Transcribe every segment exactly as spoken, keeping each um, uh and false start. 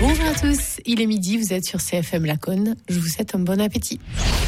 Bonjour à tous, il est midi, vous êtes sur C F M Laconne. Je vous souhaite un bon appétit.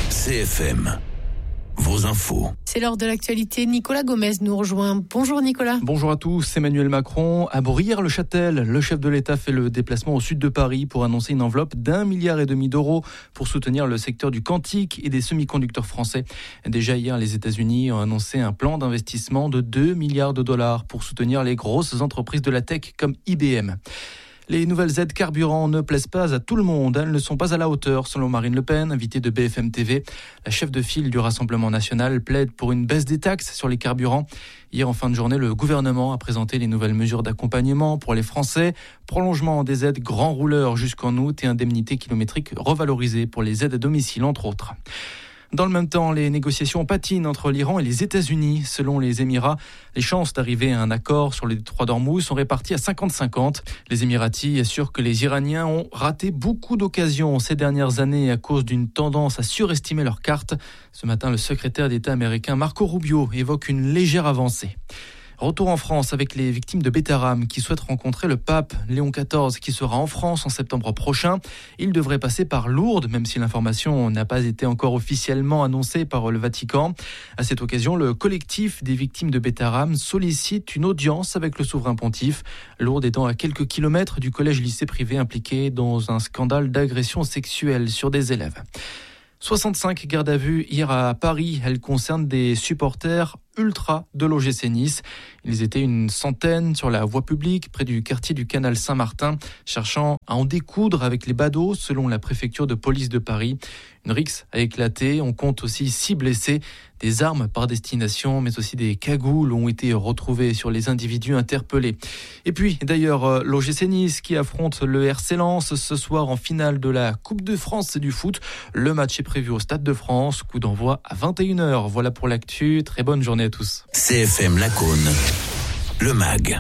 C F M, vos infos. C'est l'heure de l'actualité. Nicolas Gomez nous rejoint. Bonjour Nicolas. Bonjour à tous. Emmanuel Macron à Brière-le-Châtel. Le chef de l'État fait le déplacement au sud de Paris pour annoncer une enveloppe d'un milliard et demi d'euros pour soutenir le secteur du quantique et des semi-conducteurs français. Déjà hier, les États-Unis ont annoncé un plan d'investissement de deux milliards de dollars pour soutenir les grosses entreprises de la tech comme I B M. Les nouvelles aides carburant ne plaisent pas à tout le monde. Elles ne sont pas à la hauteur, selon Marine Le Pen, invitée de B F M T V. La chef de file du Rassemblement national plaide pour une baisse des taxes sur les carburants. Hier, en fin de journée, le gouvernement a présenté les nouvelles mesures d'accompagnement pour les Français. Prolongement des aides grands rouleurs jusqu'en août et indemnités kilométriques revalorisées pour les aides à domicile, entre autres. Dans le même temps, les négociations patinent entre l'Iran et les États-Unis. Selon les Émirats, les chances d'arriver à un accord sur le détroit d'Ormuz sont réparties à cinquante cinquante. Les Émiratis assurent que les Iraniens ont raté beaucoup d'occasions ces dernières années à cause d'une tendance à surestimer leurs cartes. Ce matin, le secrétaire d'État américain Marco Rubio évoque une légère avancée. Retour en France avec les victimes de Bétarame qui souhaitent rencontrer le pape Léon quatorze qui sera en France en septembre prochain. Il devrait passer par Lourdes, même si l'information n'a pas été encore officiellement annoncée par le Vatican. À cette occasion, le collectif des victimes de Bétarame sollicite une audience avec le souverain pontife. Lourdes étant à quelques kilomètres du collège-lycée privé impliqué dans un scandale d'agression sexuelle sur des élèves. soixante-cinq gardes à vue hier à Paris. Elles concernent des supporters ultra de l'O G C Nice. Ils étaient une centaine sur la voie publique près du quartier du Canal Saint-Martin, cherchant à en découdre avec les badauds, selon la préfecture de police de Paris. Une rixe a éclaté. On compte aussi six blessés. Des armes par destination, mais aussi des cagoules ont été retrouvées sur les individus interpellés. Et puis, d'ailleurs, l'O G C Nice qui affronte le R C Lens ce soir en finale de la Coupe de France du foot. Le match est prévu au Stade de France. Coup d'envoi à vingt et une heures. Voilà pour l'actu. Très bonne journée à tous. C F M Laconne, le M A G.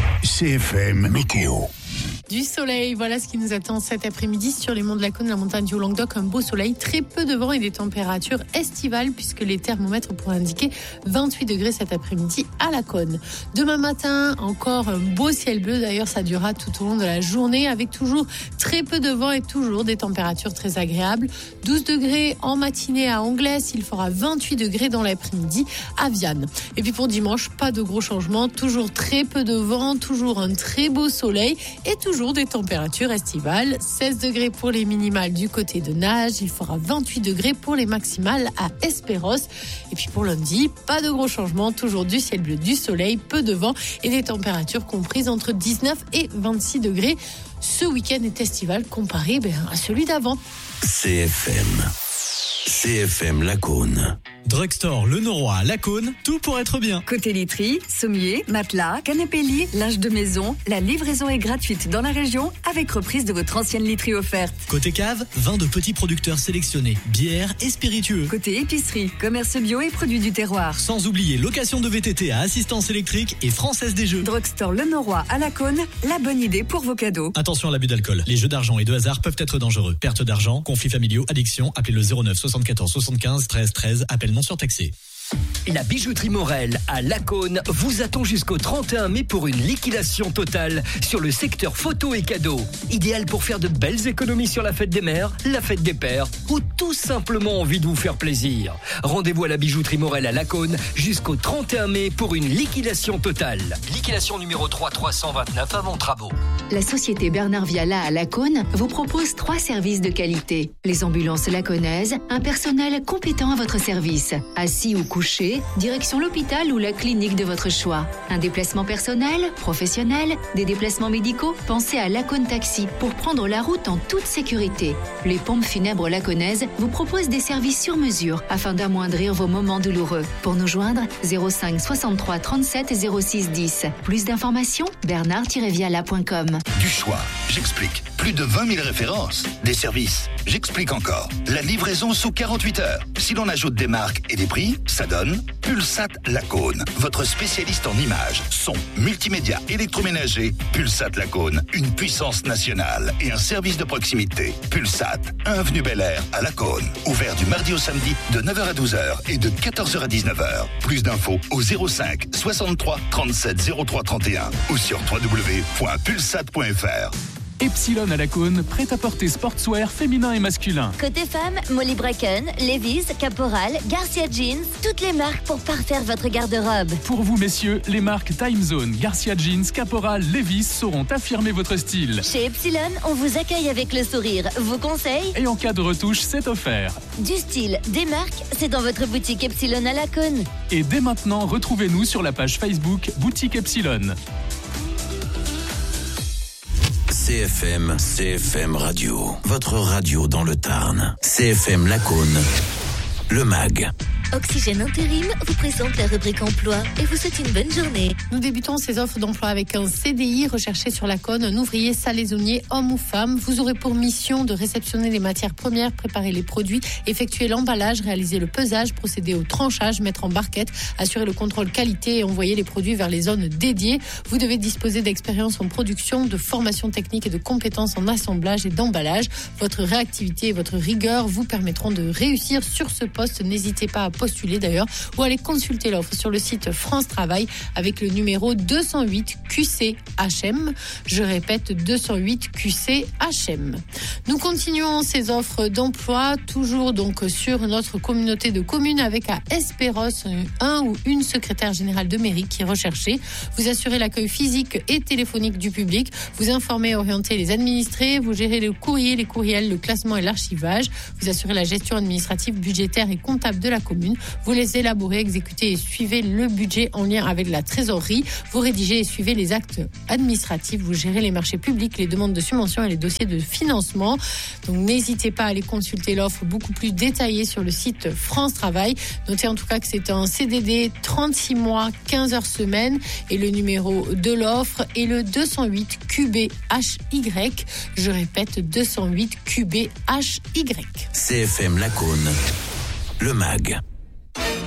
C F M Météo. Du soleil, voilà ce qui nous attend cet après-midi sur les monts de Laconne, la montagne du Haut-Languedoc. Un beau soleil, très peu de vent et des températures estivales puisque les thermomètres pourraient indiquer vingt-huit degrés cet après-midi à Laconne. Demain matin, encore un beau ciel bleu. D'ailleurs, ça durera tout au long de la journée avec toujours très peu de vent et toujours des températures très agréables. douze degrés en matinée à Anglès, il fera vingt-huit degrés dans l'après-midi à Vianne. Et puis pour dimanche, pas de gros changements, toujours très peu de vent, toujours un très beau soleil et toujours des températures estivales, seize degrés pour les minimales du côté de Nage, il fera vingt-huit degrés pour les maximales à Espéros. Et puis pour lundi, pas de gros changements, toujours du ciel bleu, du soleil, peu de vent et des températures comprises entre dix-neuf et vingt-six degrés. Ce week-end est estival comparé ben, à celui d'avant. C F M. C F M Laconne. Drugstore Le Noroy à Laconne, tout pour être bien. Côté literie, sommier, matelas, canapé lit, linge de maison, la livraison est gratuite dans la région avec reprise de votre ancienne literie offerte. Côté cave, vin de petits producteurs sélectionnés, bières et spiritueux. Côté épicerie, commerce bio et produits du terroir. Sans oublier location de V T T à assistance électrique et Française des Jeux. Drugstore Le Noroy à Laconne, la bonne idée pour vos cadeaux. Attention à l'abus d'alcool. Les jeux d'argent et de hasard peuvent être dangereux. Perte d'argent, conflits familiaux, addiction, appelez le zéro neuf soixante-quatorze soixante-quinze treize treize, appel non surtaxé. La bijouterie Morel à Laconne vous attend jusqu'au trente et un mai pour une liquidation totale sur le secteur photo et cadeaux. Idéal pour faire de belles économies sur la fête des mères, la fête des pères ou tout simplement envie de vous faire plaisir. Rendez-vous à la bijouterie Morel à Laconne jusqu'au trente et un mai pour une liquidation totale. Liquidation numéro trois trois cent vingt-neuf avant travaux. La société Bernard Viala à Laconne vous propose trois services de qualité. Les ambulances laconnaises, un personnel compétent à votre service. Assis ou couché, direction l'hôpital ou la clinique de votre choix. Un déplacement personnel, professionnel, des déplacements médicaux, pensez à Laconne Taxi pour prendre la route en toute sécurité. Les pompes funèbres laconnaises vous proposent des services sur mesure afin d'amoindrir vos moments douloureux. Pour nous joindre, zéro cinq soixante-trois trente-sept zéro six dix. Plus d'informations, bernard tiret viala point com. Du choix, j'explique. Plus de vingt mille références. Des services, j'explique encore. La livraison sous quarante-huit heures. Si l'on ajoute des marques et des prix, ça donne Pulsat Laconne. Votre spécialiste en images, son, multimédia, électroménager. Pulsat Laconne, une puissance nationale et un service de proximité. Pulsat, un avenue Bel Air à Laconne. Ouvert du mardi au samedi de neuf heures à douze heures et de quatorze heures à dix-neuf heures. Plus d'infos au zéro cinq soixante-trois trente-sept zéro trois trente et un ou sur w w w point pulsat point f r. Epsilon à Lacaune, prêt-à-porter sportswear féminin et masculin. Côté femme, Molly Bracken, Levi's, Caporal, Garcia Jeans, toutes les marques pour parfaire votre garde-robe. Pour vous messieurs, les marques Time Zone, Garcia Jeans, Caporal, Levi's sauront affirmer votre style. Chez Epsilon, on vous accueille avec le sourire, vous conseille. Et en cas de retouche, c'est offert. Du style, des marques, c'est dans votre boutique Epsilon à Lacaune. Et dès maintenant, retrouvez-nous sur la page Facebook Boutique Epsilon. C F M, C F M Radio, votre radio dans le Tarn. C F M Lacaune, le M A G. Oxygène Intérim vous présente la rubrique emploi et vous souhaite une bonne journée. Nous débutons ces offres d'emploi avec un C D I recherché sur Lacaune, un ouvrier salaisonnier, homme ou femme. Vous aurez pour mission de réceptionner les matières premières, préparer les produits, effectuer l'emballage, réaliser le pesage, procéder au tranchage, mettre en barquette, assurer le contrôle qualité et envoyer les produits vers les zones dédiées. Vous devez disposer d'expérience en production, de formation technique et de compétences en assemblage et d'emballage. Votre réactivité et votre rigueur vous permettront de réussir sur ce poste. N'hésitez pas à postuler d'ailleurs ou aller consulter l'offre sur le site France Travail avec le numéro deux cent huit Q C H M. Je répète, deux cent huit Q C H M. Nous continuons ces offres d'emploi toujours donc sur notre communauté de communes avec à Espéros un ou une secrétaire générale de mairie qui est recherchée. Vous assurez l'accueil physique et téléphonique du public, vous informez et orientez les administrés, vous gérez le courrier, les courriels, le classement et l'archivage, vous assurez la gestion administrative, budgétaire et comptable de la commune. Vous les élaborez, exécutez et suivez le budget en lien avec la trésorerie. Vous rédigez et suivez les actes administratifs. Vous gérez les marchés publics, les demandes de subventions et les dossiers de financement. Donc n'hésitez pas à aller consulter l'offre beaucoup plus détaillée sur le site France Travail. Notez en tout cas que c'est un C D D trente-six mois, quinze heures semaine et le numéro de l'offre est le deux cent huit Q B H Y. Je répète, deux cent huit Q B H Y. C F M Lacaune, le M A G.